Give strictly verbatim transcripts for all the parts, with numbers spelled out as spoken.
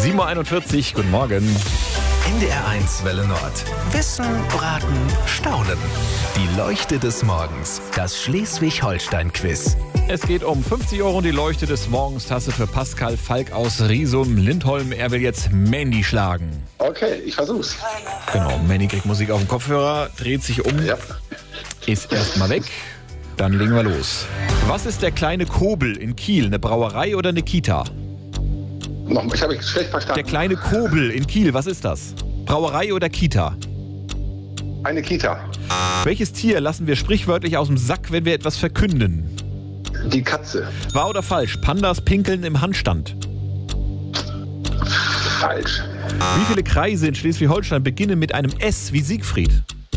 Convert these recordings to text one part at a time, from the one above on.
sieben Uhr einundvierzig, guten Morgen. N D R eins Welle Nord. Wissen, Raten, Staunen. Die Leuchte des Morgens. Das Schleswig-Holstein-Quiz. Es geht um fünfzig Euro und die Leuchte des Morgens. Tasse für Pascal Falk aus Riesum-Lindholm. Er will jetzt Mandy schlagen. Okay, ich versuch's. Genau, Mandy kriegt Musik auf den Kopfhörer, dreht sich um, Ja. ist erstmal weg. Dann legen wir los. Was ist der kleine Kobel in Kiel? Eine Brauerei oder eine Kita? Nochmal, ich habe schlecht Der verstanden. kleine Kobel in Kiel, was ist das? Brauerei oder Kita? Eine Kita. Welches Tier lassen wir sprichwörtlich aus dem Sack, wenn wir etwas verkünden? Die Katze. Wahr oder falsch? Pandas pinkeln im Handstand. Falsch. Wie viele Kreise in Schleswig-Holstein beginnen mit einem S wie Siegfried?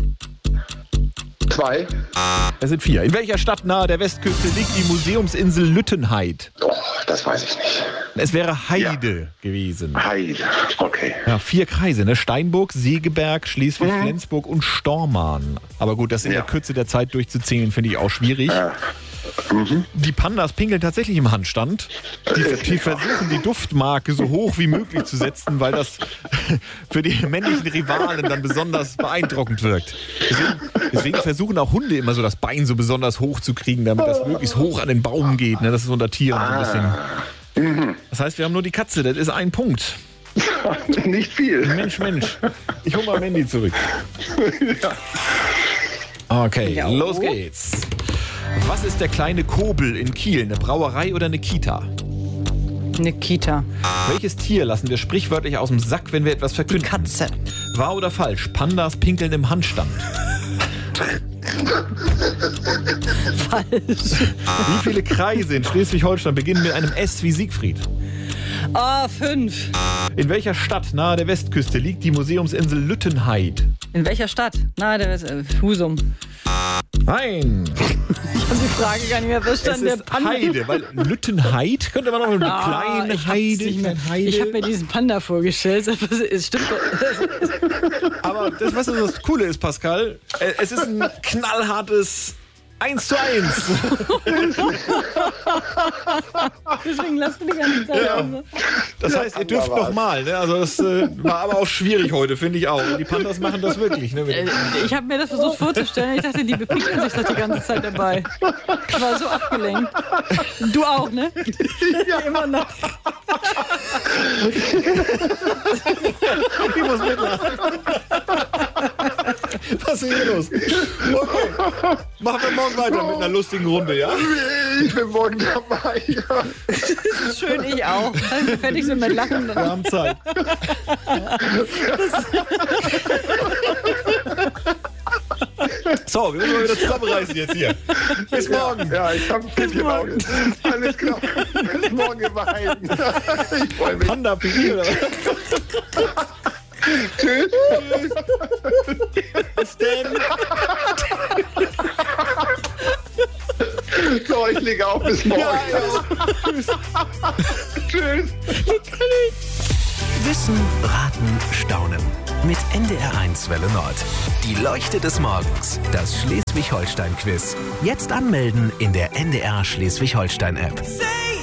Zwei. Es sind vier. In welcher Stadt nahe der Westküste liegt die Museumsinsel Lüttenheid? Oh, das weiß ich nicht. Es wäre Heide gewesen. Heide. Okay. Ja, vier Kreise, ne? Steinburg, Segeberg, Schleswig-Flensburg und Stormarn. Aber gut, das in Ja. der Kürze der Zeit durchzuzählen, finde ich auch schwierig. Ja. Mhm. Die Pandas pinkeln tatsächlich im Handstand. Die, Ist die nicht wahr. versuchen, die Duftmarke so hoch wie möglich zu setzen, weil das für die männlichen Rivalen dann besonders beeindruckend wirkt. Deswegen, deswegen versuchen auch Hunde immer so das Bein so besonders hoch zu kriegen, damit das möglichst hoch an den Baum geht. Ne? Das ist unter Tieren so ein bisschen. Das heißt, wir haben nur die Katze, das ist ein Punkt. Nicht viel. Mensch, Mensch. Ich hol mal Mandy zurück. Okay, los geht's. Was ist der kleine Kobel in Kiel? Eine Brauerei oder eine Kita? Eine Kita. Welches Tier lassen wir sprichwörtlich aus dem Sack, wenn wir etwas verkünden? Katze. Wahr oder falsch? Pandas pinkeln im Handstand. Falsch. Wie viele Kreise in Schleswig-Holstein beginnen mit einem S wie Siegfried? Ah, fünf. In welcher Stadt nahe der Westküste liegt die Museumsinsel Lüttenheid? In welcher Stadt? Na, der ist äh, Husum. Nein, Ich habe die Frage gar nicht mehr es verstanden. Der ist Panda. Heide, weil Lüttenheid könnte man auch eine Ah, kleine ich hab's Heide. nicht mehr. Heide. Ich habe mir diesen Panda vorgestellt. Es stimmt. Aber das, was das Coole ist, Pascal, äh, es ist ein knallhartes eins zu eins. Deswegen lassen wir die ganze Zeit. Ja. Also. Das heißt, ihr dürft noch mal. Ne? Also das äh, war aber auch schwierig heute, finde ich auch. Und die Pandas machen das wirklich. Ne? Mit Äh, Ich habe mir das versucht vorzustellen. Ich dachte, die bepicken sich doch die ganze Zeit dabei. Ich war so abgelenkt. Du auch, ne? Ja. Immer noch. Ich muss mitlachen. Was ist hier los? Okay. Machen wir morgen weiter mit einer lustigen Runde, ja? Ich bin morgen dabei. Schön, ich auch. Wenn wir fertig sind mit Lachen. Wir Dann haben Zeit. So, wir müssen mal wieder zusammenreißen jetzt hier. Bis morgen. Ja, ich hab Pipi im Auge. Alles klar. Bis morgen, ihr beiden. Ich freue mich. Panda Pipi, oder? Tschüss. Bis denn. So, ich lege auf. Bis morgen. Tschüss. Wissen, Raten, Staunen. Mit N D R eins Welle Nord. Die Leuchte des Morgens. Das Schleswig-Holstein-Quiz. Jetzt anmelden in der N D R Schleswig-Holstein-App.